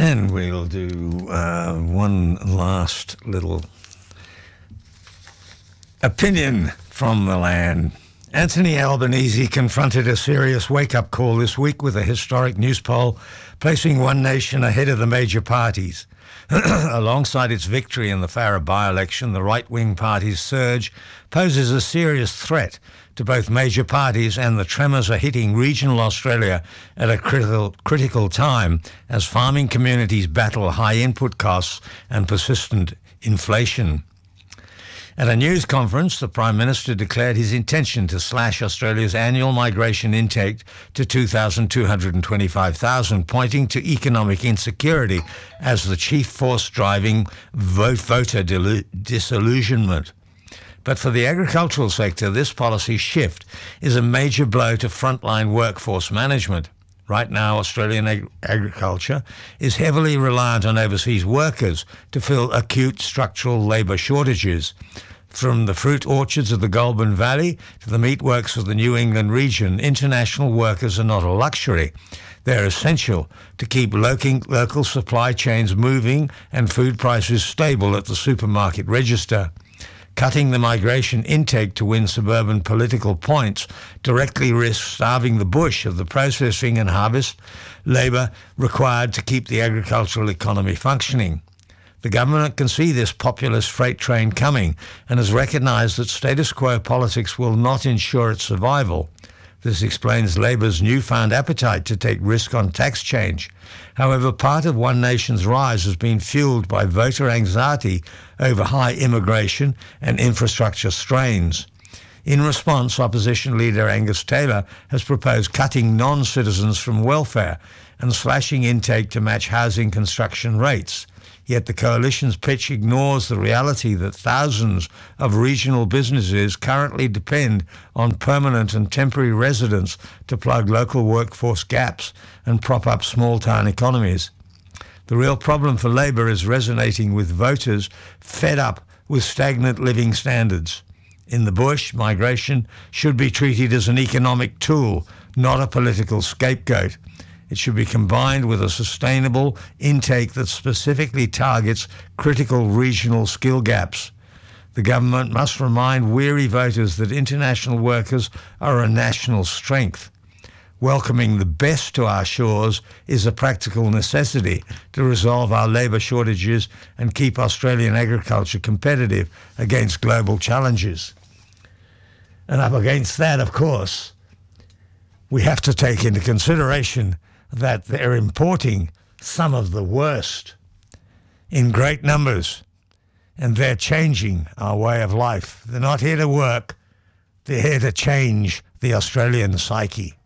And we'll do one last little opinion from the land. Anthony Albanese confronted a serious wake-up call this week with a historic news poll placing One Nation ahead of the major parties. Alongside its victory in the Farrer by-election, the right-wing party's surge poses a serious threat to both major parties, and the tremors are hitting regional Australia at a critical time as farming communities battle high input costs and persistent inflation. At a news conference, the Prime Minister declared his intention to slash Australia's annual migration intake to 225,000, pointing to economic insecurity as the chief force driving voter disillusionment. But for the agricultural sector, this policy shift is a major blow to frontline workforce management. Right now, Australian agriculture is heavily reliant on overseas workers to fill acute structural labour shortages. From the fruit orchards of the Goulburn Valley to the meatworks of the New England region, international workers are not a luxury. They're essential to keep local supply chains moving and food prices stable at the supermarket register. Cutting the migration intake to win suburban political points directly risks starving the bush of the processing and harvest labour required to keep the agricultural economy functioning. The government can see this populist freight train coming and has recognised that status quo politics will not ensure its survival. This explains Labor's newfound appetite to take risk on tax change. However, part of One Nation's rise has been fuelled by voter anxiety over high immigration and infrastructure strains. In response, opposition leader Angus Taylor has proposed cutting non-citizens from welfare and slashing intake to match housing construction rates. Yet the coalition's pitch ignores the reality that thousands of regional businesses currently depend on permanent and temporary residents to plug local workforce gaps and prop up small-town economies. The real problem for Labor is resonating with voters fed up with stagnant living standards. In the bush, migration should be treated as an economic tool, not a political scapegoat. It should be combined with a sustainable intake that specifically targets critical regional skill gaps. The government must remind weary voters that international workers are a national strength. Welcoming the best to our shores is a practical necessity to resolve our labour shortages and keep Australian agriculture competitive against global challenges. And up against that, of course, we have to take into consideration that they're importing some of the worst in great numbers, and they're changing our way of life. They're not here to work, they're here to change the Australian psyche.